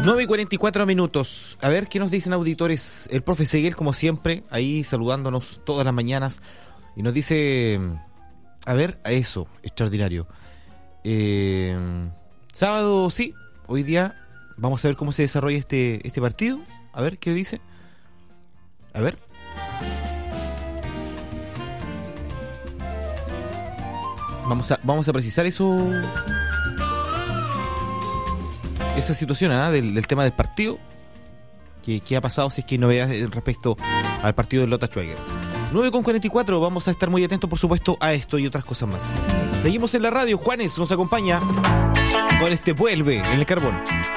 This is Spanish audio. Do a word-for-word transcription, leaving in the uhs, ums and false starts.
nueve y cuarenta y cuatro minutos. A ver qué nos dicen auditores. El profe Seguel, como siempre, ahí saludándonos todas las mañanas. Y nos dice, a ver, a eso, extraordinario. Eh, sábado, sí, hoy día vamos a ver cómo se desarrolla este, este partido. A ver, ¿qué dice? A ver. Vamos a, vamos a precisar eso. Esa situación ¿eh? del, del tema del partido. ¿Qué, qué ha pasado? Si es que hay novedades respecto al partido de Lota Schwager. nueve con cuarenta y cuatro, vamos a estar muy atentos, por supuesto, a esto y otras cosas más. Seguimos en la radio. Juanes nos acompaña con este Vuelve en el Carbón.